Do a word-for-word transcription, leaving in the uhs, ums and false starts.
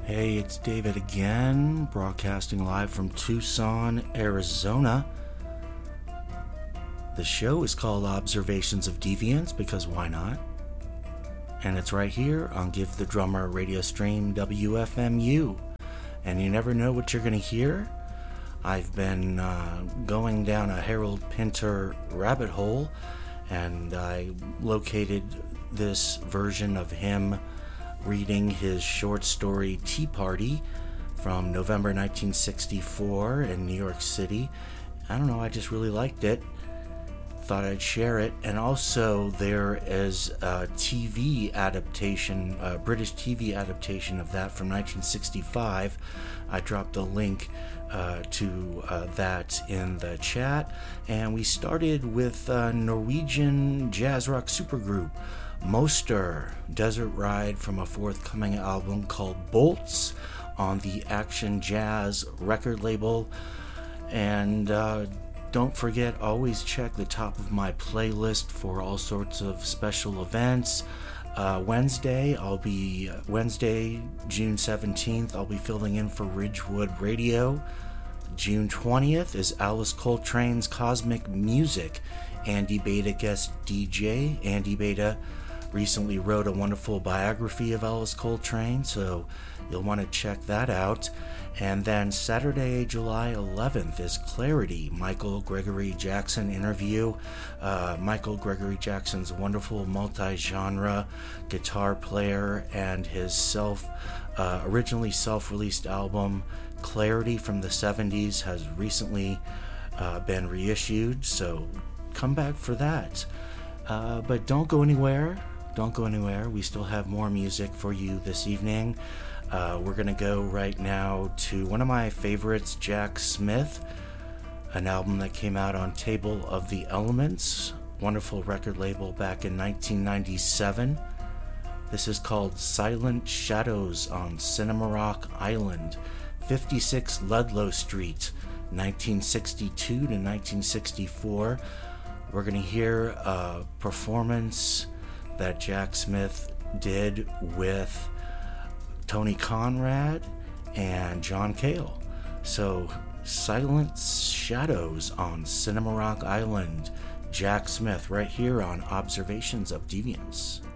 Hey, it's David again, broadcasting live from Tucson, Arizona. The show is called Observations of Deviance because why not? And it's right here on Give the Drummer radio stream W F M U. And you never know what you're going to hear. I've been uh, going down a Harold Pinter rabbit hole, and I located this version of him reading his short story Tea Party from November nineteen sixty-four in New York City. I don't know, I just really liked it. Thought I'd share it. And also there is a T V adaptation, a British T V adaptation of that from nineteen sixty-five. I dropped a link uh, to uh, that in the chat. And we started with a Norwegian jazz rock supergroup, Moster, Desert Ride, from a forthcoming album called Bolts on the Action Jazz record label. And uh, don't forget, always check the top of my playlist for all sorts of special events. Uh, Wednesday, I'll be, Wednesday, June seventeenth, I'll be filling in for Ridgewood Radio. June twentieth is Alice Coltrane's Cosmic Music. Andy Beta guest D J. Andy Beta recently wrote a wonderful biography of Alice Coltrane, so you'll want to check that out. And then Saturday, July eleventh is Clarity, Michael Gregory Jackson interview. Uh, Michael Gregory Jackson's wonderful multi-genre guitar player, and his self, uh, originally self-released album Clarity from the seventies has recently uh, been reissued, so come back for that. Uh, but don't go anywhere. Don't go anywhere. We still have more music for you this evening. Uh, we're going to go right now to one of my favorites, Jack Smith, an album that came out on Table of the Elements, wonderful record label back in nineteen ninety-seven. This is called Silent Shadows on Cinema Rock Island, fifty-six Ludlow Street, nineteen sixty-two to nineteen sixty-four. We're going to hear a performance that Jack Smith did with Tony Conrad and John Cale. So, Silent Shadows on Cinema Rock Island, Jack Smith, right here on Observations of Deviance.